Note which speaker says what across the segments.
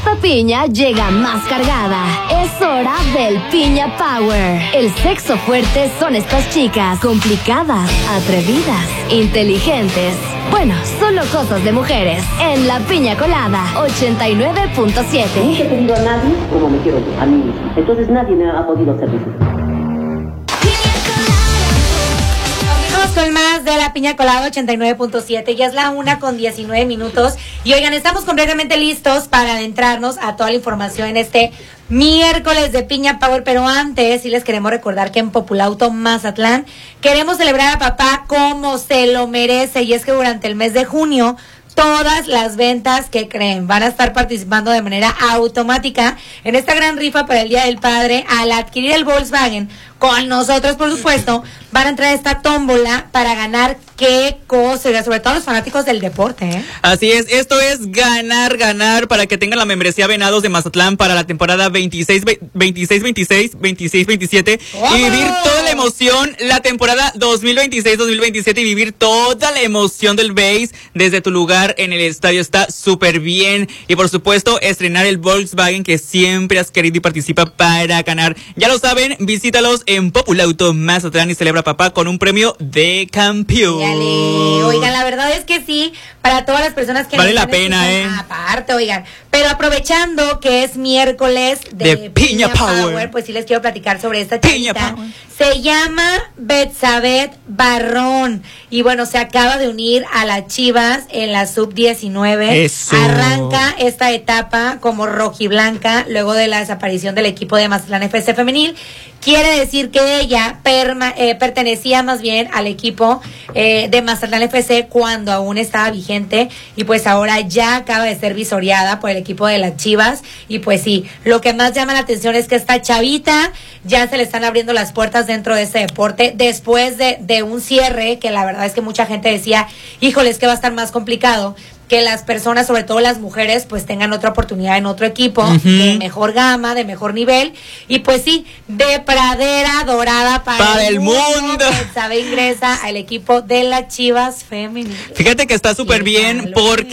Speaker 1: Esta piña llega más cargada. Es hora del Piña Power. El sexo fuerte son estas chicas, complicadas, atrevidas, inteligentes. Bueno, solo cosas de mujeres. En La Piña Colada, 89.7.
Speaker 2: Nunca he querido a nadie como me quiero yo, a mí mismo. Entonces nadie me ha podido hacer eso.
Speaker 3: Con más de La Piña Colada 89.7, ya es la 1:19. Y oigan, estamos completamente listos para adentrarnos a toda la información en este miércoles de Piña Power, pero antes sí les queremos recordar que en Populauto Mazatlán queremos celebrar a papá como se lo merece, y es que durante el mes de junio todas las ventas que creen van a estar participando de manera automática en esta gran rifa para el Día del Padre. Al adquirir el Volkswagen con nosotros, por supuesto, van a entrar a esta tómbola para ganar qué cosa, sobre todo los fanáticos del deporte, ¿eh?
Speaker 4: Así es, esto es ganar para que tengan la membresía Venados de Mazatlán para la temporada 26-27 y vivir toda la emoción, la temporada 2026-2027 y vivir toda la emoción del base desde tu lugar en el estadio. Está súper bien. Y por supuesto, estrenar el Volkswagen que siempre has querido y participa para ganar. Ya lo saben, visítalos en Populauto Mazatlán y celebra a papá con un premio de campeón.
Speaker 3: Dale. Oigan, la verdad es que sí, para todas las personas que
Speaker 4: vale la pena,
Speaker 3: aparte, oigan, pero aprovechando que es miércoles de
Speaker 4: Piña Power,
Speaker 3: pues sí les quiero platicar sobre esta chiquita. Se llama Betsabeth Barrón y bueno, se acaba de unir a las Chivas en la sub-19.
Speaker 4: Eso.
Speaker 3: Arranca esta etapa como rojiblanca luego de la desaparición del equipo de Mazatlán FC femenil. Quiere decir que ella pertenecía más bien al equipo de Mazatlán FC cuando aún estaba vigente, y pues ahora ya acaba de ser visoreada por el equipo de las Chivas. Y pues sí, lo que más llama la atención es que esta chavita ya se le están abriendo las puertas dentro de ese deporte después de un cierre que la verdad es que mucha gente decía, híjoles, que va a estar más complicado que las personas, sobre todo las mujeres, pues tengan otra oportunidad en otro equipo de mejor gama, de mejor nivel. Y pues sí, de pradera dorada para el mundo. Sabe, ingresa al equipo de las Chivas femeniles.
Speaker 4: Fíjate que está súper bien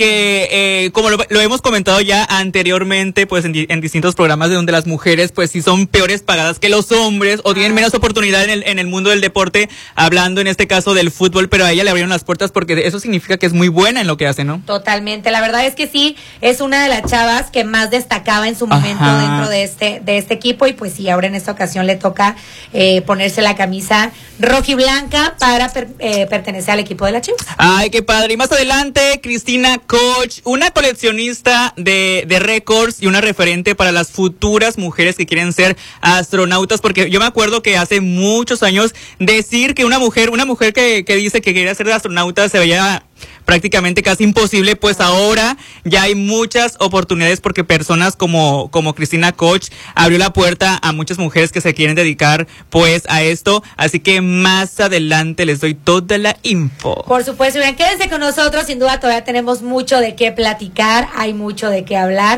Speaker 4: porque como lo hemos comentado ya anteriormente, pues en distintos programas de donde las mujeres pues sí son peores pagadas que los hombres o tienen menos oportunidad en el mundo del deporte, hablando en este caso del fútbol, pero a ella le abrieron las puertas porque eso significa que es muy buena en lo que hace, ¿no?
Speaker 3: Totalmente, la verdad es que sí, es una de las chavas que más destacaba en su momento dentro de este equipo, y pues sí, ahora en esta ocasión le toca ponerse la camisa rojiblanca para pertenecer al equipo de la Chivas.
Speaker 4: Ay, qué padre. Y más adelante, Cristina Koch, una coleccionista de récords y una referente para las futuras mujeres que quieren ser astronautas, porque yo me acuerdo que hace muchos años decir que una mujer que dice que quería ser astronauta se veía prácticamente casi imposible, pues ahora ya hay muchas oportunidades porque personas como Cristina Koch abrió la puerta a muchas mujeres que se quieren dedicar pues a esto, así que más adelante les doy toda la info.
Speaker 3: Por supuesto, bien, quédense con nosotros, sin duda todavía tenemos mucho de qué platicar, hay mucho de qué hablar.